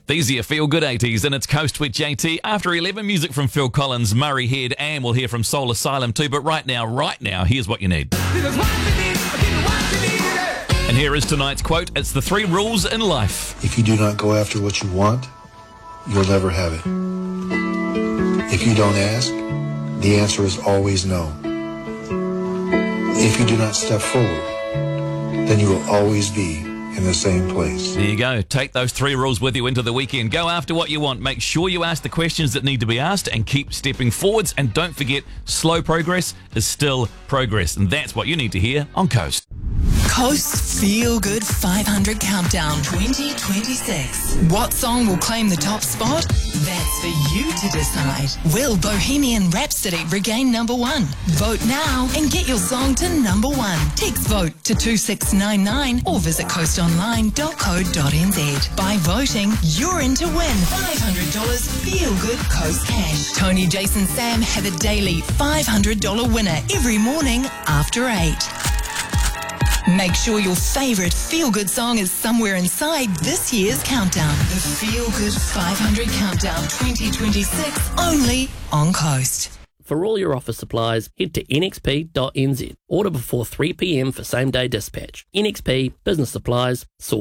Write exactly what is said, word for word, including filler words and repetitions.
These are your feel-good eighties, and it's Coast with J T. After eleven, music from Phil Collins, Murray Head, and we'll hear from Soul Asylum too. But right now, right now, here's what you need. And here is tonight's quote. It's the three rules in life. If you do not go after what you want, you'll never have it. If you don't ask, the answer is always no. If you do not step forward, then you will always be in the same place. There you go. Take those three rules with you into the weekend. Go after what you want. Make sure you ask the questions that need to be asked and keep stepping forwards. And don't forget, slow progress is still progress. And that's what you need to hear on Coast. Coast Feel Good five hundred Countdown twenty twenty-six. What song will claim the top spot? That's for you to decide. Will Bohemian Rhapsody regain number one? Vote now and get your song to number one. Text vote to two six nine nine or visit coast online dot co dot n z. By voting, you're in to win five hundred dollars Feel Good Coast cash. Tony, Jason, Sam have a daily five hundred dollars winner every morning after eight. Make sure your favourite feel-good song is somewhere inside this year's countdown. The Feel Good five hundred Countdown twenty twenty-six, only on Coast. For all your office supplies, head to n x p dot n z. Order before three p m for same-day dispatch. N X P Business Supplies, source